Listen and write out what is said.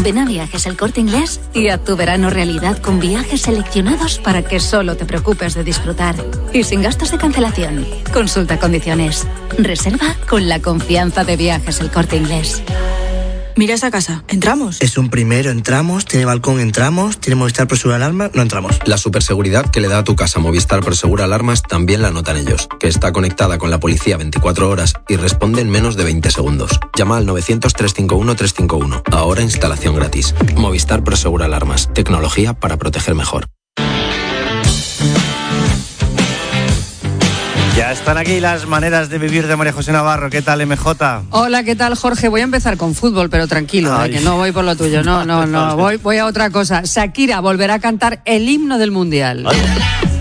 Ven a Viajes El Corte Inglés y haz tu verano realidad con viajes seleccionados para que solo te preocupes de disfrutar. Y sin gastos de cancelación. Consulta condiciones. Reserva con la confianza de Viajes El Corte Inglés. Mira esa casa, ¿entramos? Es un primero, entramos, tiene balcón, entramos, tiene Movistar Prosegura Alarmas, no entramos. La superseguridad que le da a tu casa Movistar Prosegura Alarmas también la notan ellos, que está conectada con la policía 24 horas y responde en menos de 20 segundos. Llama al 900-351-351. Ahora instalación gratis. Movistar Prosegura Alarmas. Tecnología para proteger mejor. Ya están aquí las maneras de vivir de María José Navarro. ¿Qué tal, MJ? Hola, ¿qué tal, Jorge? Voy a empezar con fútbol, pero tranquilo, que no voy por lo tuyo. No, voy a otra cosa. Shakira volverá a cantar el himno del Mundial.